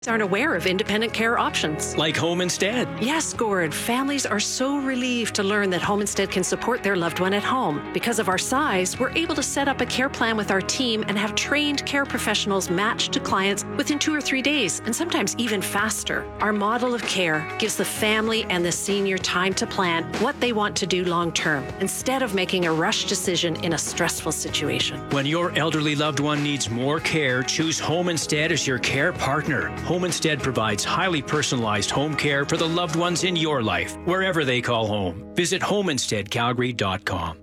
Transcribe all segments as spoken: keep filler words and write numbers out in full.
aren't aware of independent care options. Like Home Instead. Yes, Gord. Families are so relieved to learn that Home Instead can support their loved one at home. Because of our size, we're able to set up a care plan with our team and have trained care professionals matched to clients within two or three days, and sometimes even faster. Our model of care gives the family and the senior time to plan what they want to do long term, instead of making a rush decision in a stressful situation. When your elderly loved one needs more care, choose Home Instead as your care partner. Home Instead provides highly personalized home care for the loved ones in your life, wherever they call home. Visit home instead calgary dot com.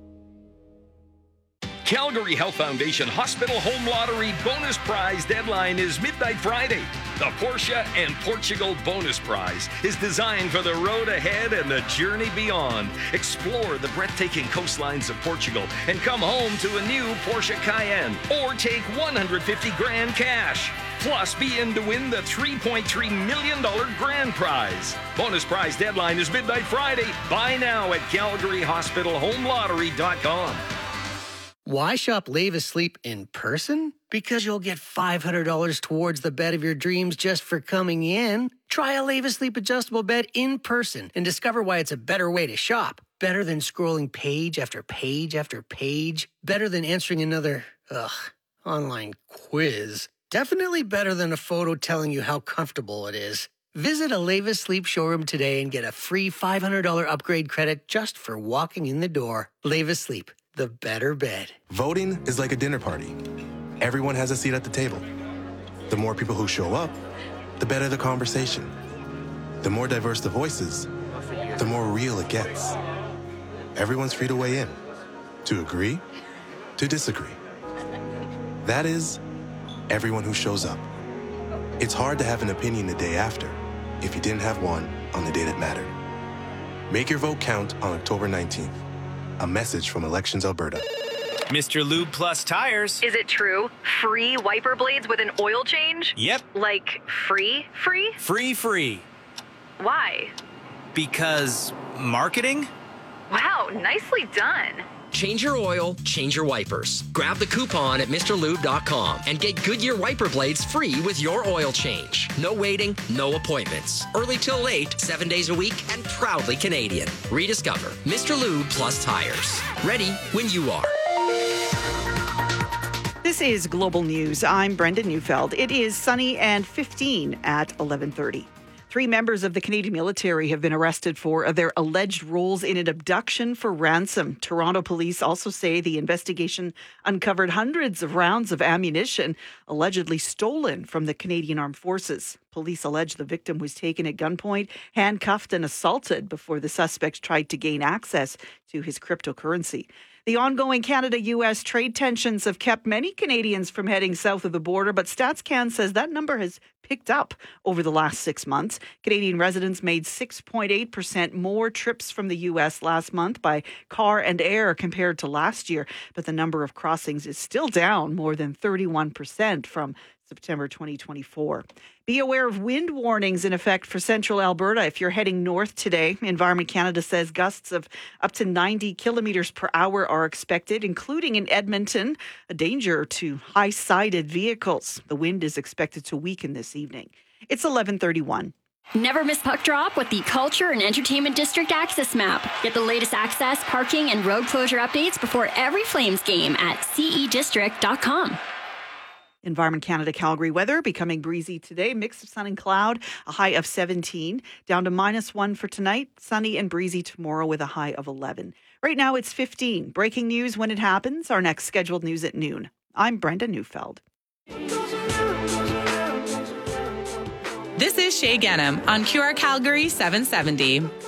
Calgary Health Foundation Hospital Home Lottery bonus prize deadline is midnight Friday. The Porsche and Portugal bonus prize is designed for the road ahead and the journey beyond. Explore the breathtaking coastlines of Portugal and come home to a new Porsche Cayenne, or take one hundred fifty grand cash. Plus, be in to win the three point three million dollars grand prize. Bonus prize deadline is midnight Friday. Buy now at calgary hospital home lottery dot com. Why shop Lave Asleep in person? Because you'll get five hundred dollars towards the bed of your dreams just for coming in. Try a Lave Asleep adjustable bed in person and discover why it's a better way to shop. Better than scrolling page after page after page. Better than answering another, ugh, online quiz. Definitely better than a photo telling you how comfortable it is. Visit a Lave Asleep showroom today and get a free five hundred dollars upgrade credit just for walking in the door. Lave Asleep, the better bed. Voting is like a dinner party. Everyone has a seat at the table. The more people who show up, the better the conversation. The more diverse the voices, the more real it gets. Everyone's free to weigh in, to agree, to disagree. That is, everyone who shows up. It's hard to have an opinion the day after if you didn't have one on the day that mattered. Make your vote count on October nineteenth. A message from Elections Alberta. Mister Lube Plus Tires. Is it true? Free wiper blades with an oil change? Yep. Like free, free? Free, free. Why? Because marketing? Wow, nicely done. Change your oil, change your wipers. Grab the coupon at Mr Lube dot com and get Goodyear wiper blades free with your oil change. No waiting, no appointments. Early till late, seven days a week, and proudly Canadian. Rediscover Mister Lube Plus Tires. Ready when you are. This is Global News. I'm Brenda Neufeld. It is sunny and fifteen at eleven thirty. Three members of the Canadian military have been arrested for their alleged roles in an abduction for ransom. Toronto police also say the investigation uncovered hundreds of rounds of ammunition allegedly stolen from the Canadian Armed Forces. Police allege the victim was taken at gunpoint, handcuffed and assaulted before the suspect tried to gain access to his cryptocurrency. The ongoing Canada U S trade tensions have kept many Canadians from heading south of the border, but StatsCan says that number has picked up over the last six months. Canadian residents made six point eight percent more trips from the U S last month by car and air compared to last year, but the number of crossings is still down more than thirty-one percent from September twenty twenty-four. Be aware of wind warnings in effect for central Alberta if you're heading north today. Environment Canada says gusts of up to ninety kilometres per hour are expected, including in Edmonton, a danger to high-sided vehicles. The wind is expected to weaken this evening. It's eleven thirty-one. Never miss puck drop with the Culture and Entertainment District Access Map. Get the latest access, parking, and road closure updates before every Flames game at c e district dot com. Environment Canada Calgary weather becoming breezy today. Mix of sun and cloud, a high of seventeen. Down to minus one for tonight. Sunny and breezy tomorrow with a high of eleven. Right now it's fifteen. Breaking news when it happens. Our next scheduled news at noon. I'm Brenda Neufeld. This is Shay Genham on Q R Calgary seven seventy.